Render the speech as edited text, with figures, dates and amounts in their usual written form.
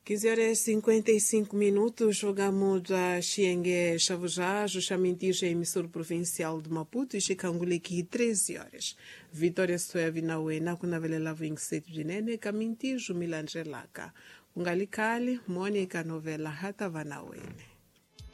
15h55, jogamos a Xiengue Chavujá, justamente a emissora provincial de Maputo, e chegamos aqui 13 horas. Vitória Soevi na Uena, com a Velela 27 de Nene, Camintijo Milangelaka. Ungalikali, Mônica Novela Hatavana Uene.